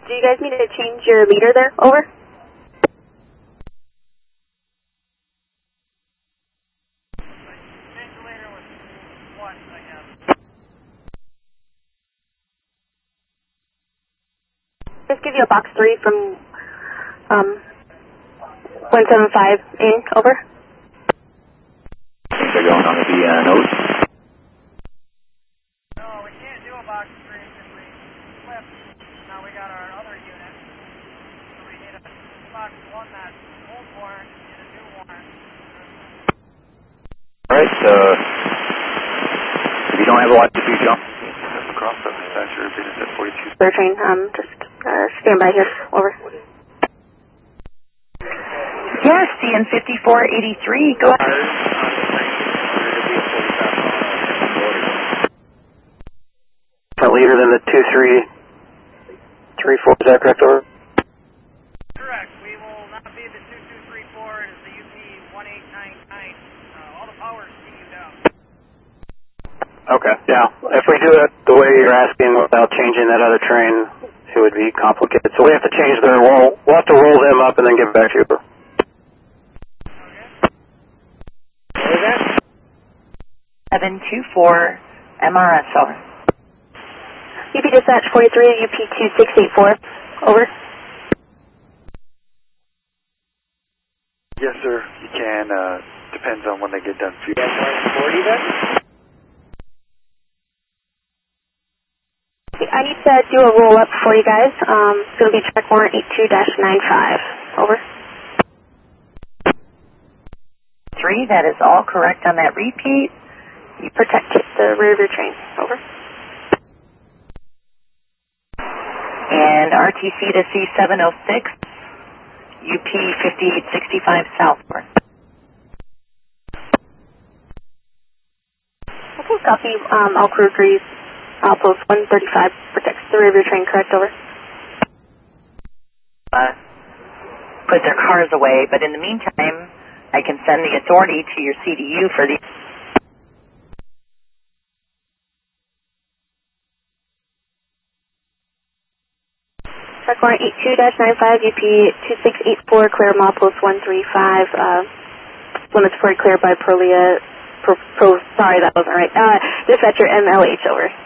Do you guys need to change your leader there? Over. Just give you a box 3 from 175 in, over. They're going on the node. No, we can't do a box 3 because we flipped. Now we got our other unit. So we need a box 1 that's old warrant and a new warrant. Alright, if you don't have a lot to do, jump. Across the dispatcher, business at 42. Clear train, just stand by here, over. Yes, CN 5483, go ahead. Later than the 2334, is that correct, over? Correct. We will not be the 2234, it is the UP 1899. All the power is being down. Okay, yeah. If we do it the way you're asking without changing that other train, it would be complicated. So we have to change their roll. We'll have to roll them up and then give it back to you. What was that? 724 MRS, over. UP dispatch 43, UP 2684, over. Yes, sir. You can. Depends on when they get done. 40 then? I need to do a roll up for you guys. It's going to be check warrant 82-95, over. 3, that is all correct on that repeat. You protect the rear of your train, over. And RTC to C706, UP 5865 southward. Okay, copy. All crew agrees. Outpost 135 protects the rear of your train, correct, over? Put their cars away, but in the meantime, I can send the authority to your CDU for the... Check warrant 82-95, UP 2684, clear Milepost 135, limits for clear by Prolia, sorry, that wasn't right, dispatcher MLH, over.